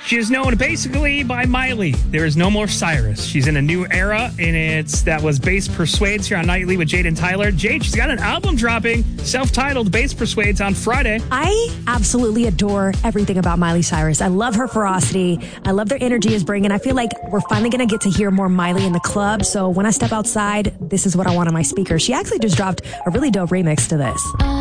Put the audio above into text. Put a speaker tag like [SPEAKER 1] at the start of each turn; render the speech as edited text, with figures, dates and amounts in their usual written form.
[SPEAKER 1] She is known basically by Miley. There is no more Cyrus. She's in a new era, and that was Bass Persuades here on Nightly with Jade and Tyler. Jade, she's got an album dropping, self-titled Bass Persuades on Friday.
[SPEAKER 2] I absolutely adore everything about Miley Cyrus. I love her ferocity. I love their energy is bringing. I feel like we're finally going to get to hear more Miley in the club. So when I step outside, this is what I want on my speaker. She actually just dropped a really dope remix to this.